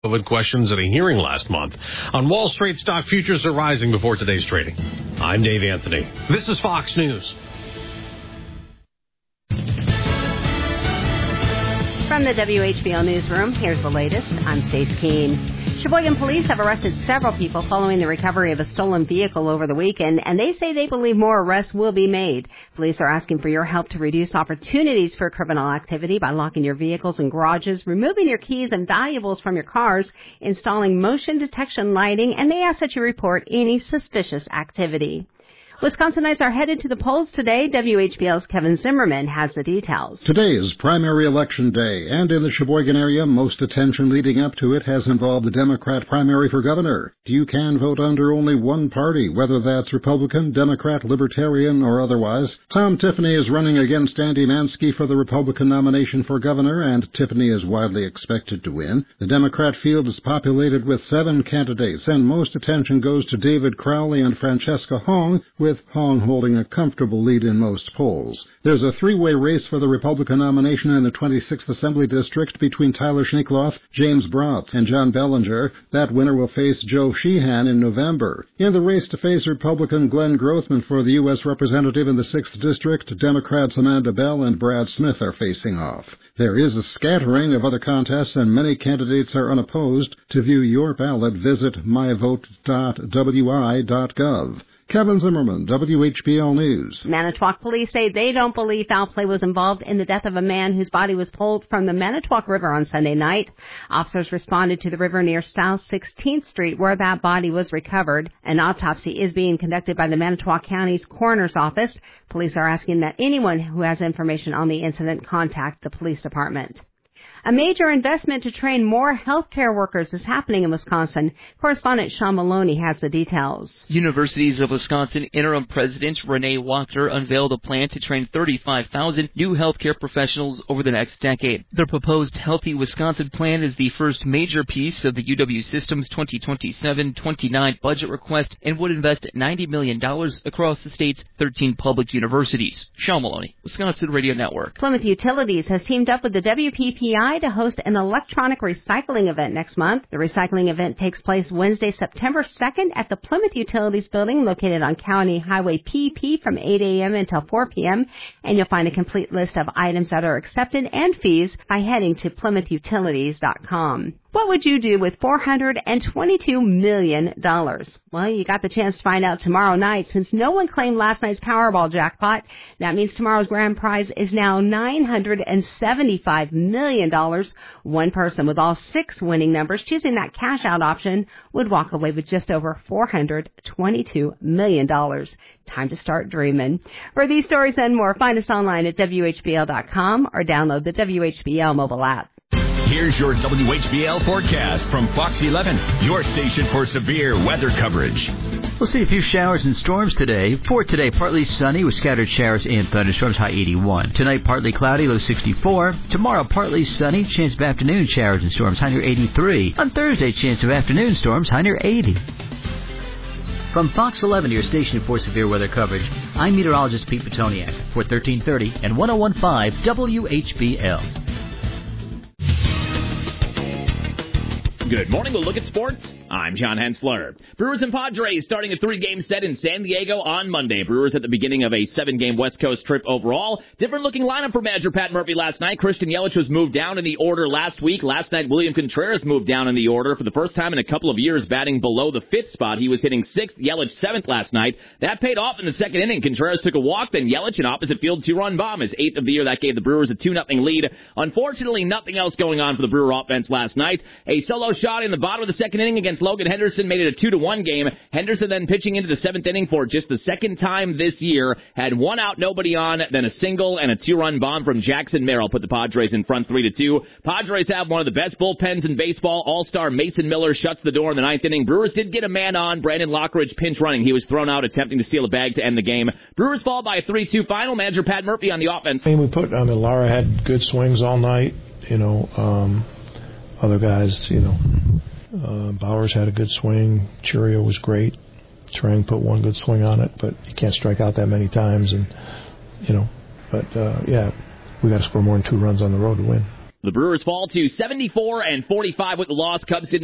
COVID questions at a hearing last month. On Wall Street, stock futures are rising before today's trading. I'm Dave Anthony. This is Fox News. From the WHBL Newsroom, here's the latest. I'm Stace Keene. Sheboygan police have arrested several people following the recovery of a stolen vehicle over the weekend, and they say they believe more arrests will be made. Police are asking for your help to reduce opportunities for criminal activity by locking your vehicles in garages, removing your keys and valuables from your cars, installing motion detection lighting, and they ask that you report any suspicious activity. Wisconsinites are headed to the polls today. WHBL's Kevin Zimmerman has the details. Today is primary election day, and in the Sheboygan area, most attention leading up to it has involved the Democrat primary for governor. You can vote under only one party, whether that's Republican, Democrat, Libertarian, or otherwise. Tom Tiffany is running against Andy Mansky for the Republican nomination for governor, and Tiffany is widely expected to win. The Democrat field is populated with 7 candidates, and most attention goes to David Crowley and Francesca Hong, with Hong holding a comfortable lead in most polls. There's a 3-way race for the Republican nomination in the 26th Assembly District between Tyler Schneekloth, James Bratz, and John Bellinger. That winner will face Joe Sheehan in November. In the race to face Republican Glenn Grothman for the U.S. Representative in the 6th District, Democrats Amanda Bell and Brad Smith are facing off. There is a scattering of other contests, and many candidates are unopposed. To view your ballot, visit myvote.wi.gov. Kevin Zimmerman, WHBL News. Manitowoc police say they don't believe foul play was involved in the death of a man whose body was pulled from the Manitowoc River on Sunday night. Officers responded to the river near South 16th Street where that body was recovered. An autopsy is being conducted by the Manitowoc County's coroner's office. Police are asking that anyone who has information on the incident contact the police department. A major investment to train more healthcare workers is happening in Wisconsin. Correspondent Sean Maloney has the details. Universities of Wisconsin interim president Renee Wachter unveiled a plan to train 35,000 new healthcare professionals over the next decade. The proposed Healthy Wisconsin plan is the first major piece of the UW System's 2027-29 budget request and would invest $90 million across the state's 13 public universities. Sean Maloney, Wisconsin Radio Network. Plymouth Utilities has teamed up with the WPPI to host an electronic recycling event next month. The recycling event takes place Wednesday, September 2nd at the Plymouth Utilities building located on County Highway PP from 8 a.m. until 4 p.m. And you'll find a complete list of items that are accepted and fees by heading to PlymouthUtilities.com. What would you do with $422 million? Well, you got the chance to find out tomorrow night. Since no one claimed last night's Powerball jackpot, that means tomorrow's grand prize is now $975 million. One person with all 6 winning numbers choosing that cash-out option would walk away with just over $422 million. Time to start dreaming. For these stories and more, find us online at WHBL.com or download the WHBL mobile app. Here's your WHBL forecast from Fox 11, your station for severe weather coverage. We'll see a few showers and storms today. For today, partly sunny with scattered showers and thunderstorms, high 81. Tonight, partly cloudy, low 64. Tomorrow, partly sunny, chance of afternoon showers and storms, high near 83. On Thursday, chance of afternoon storms, high near 80. From Fox 11, your station for severe weather coverage, I'm meteorologist Pete Petoniak for 1330 and 101.5 WHBL. Good morning. We'll look at sports. I'm John Hensler. Brewers and Padres starting a 3-game set in San Diego on Monday. Brewers at the beginning of a 7-game West Coast trip overall. Different looking lineup for manager Pat Murphy last night. Christian Yelich was moved down in the order last week. Last night, William Contreras moved down in the order for the first time in a couple of years, batting below the 5th spot. He was hitting 6th, Yelich 7th last night. That paid off in the 2nd inning. Contreras took a walk, then Yelich an opposite field 2-run bomb. His 8th of the year. That gave the Brewers a 2-0 lead. Unfortunately, nothing else going on for the Brewer offense last night. A solo shot in the bottom of the 2nd inning against Logan Henderson made it a 2-1 game. Henderson then pitching into the 7th inning for just the 2nd time this year. Had 1 out, nobody on, then a single and a 2-run bomb from Jackson Merrill put the Padres in front 3-2. Padres have one of the best bullpens in baseball. All-star Mason Miller shuts the door in the 9th inning. Brewers did get a man on. Brandon Lockridge pinch running. He was thrown out attempting to steal a bag to end the game. Brewers fall by a 3-2 final. Manager Pat Murphy on the offense. Lara had good swings all night. Other guys, Bowers had a good swing. Churio was great. Trang put one good swing on it, but you can't strike out that many times. And, we got to score more than 2 runs on the road to win. The Brewers fall to 74-45 with the loss. Cubs did